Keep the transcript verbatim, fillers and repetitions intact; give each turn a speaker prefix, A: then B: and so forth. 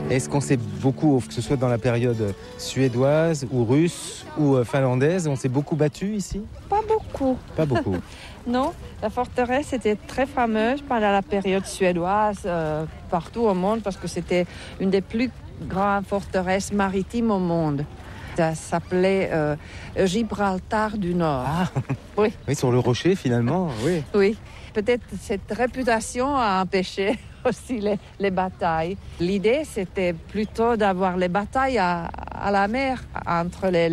A: Est-ce qu'on sait beaucoup, que ce soit dans la période suédoise ou russe ou finlandaise, on s'est beaucoup battu ici?
B: Pas beaucoup.
A: Pas beaucoup.
B: Non, la forteresse était très fameuse pendant la période suédoise euh, partout au monde parce que c'était une des plus grandes forteresses maritimes au monde. Ça s'appelait euh, Gibraltar du Nord.
A: Ah.
B: Oui.
A: Oui, sur le rocher finalement, oui.
B: Oui, peut-être cette réputation a empêché aussi les, les batailles. L'idée, c'était plutôt d'avoir les batailles à, à la mer entre les